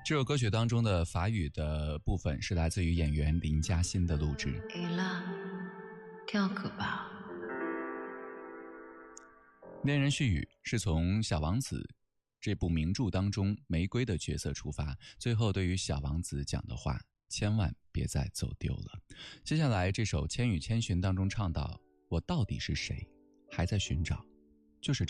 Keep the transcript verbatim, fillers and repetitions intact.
这首歌曲当中的法语的部分是来自于演员林嘉欣的录制。恋人絮语是从小王子这部名著当中玫瑰的角色出发，最后对于小王子讲的话，千万别再走丢了。接下来这首千与千寻当中唱到，我到底是谁，还在寻找，就是这